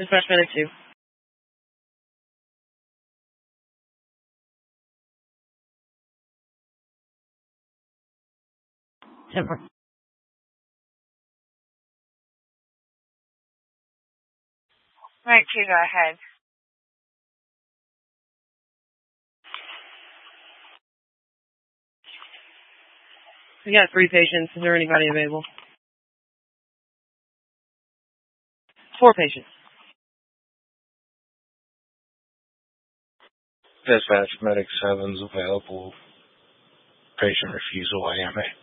Dispatch medic 2. Temper. Right, 2, go ahead. We got 3 patients. Is there anybody available? 4 patients. Dispatch medic 7's available. Patient refusal AMA.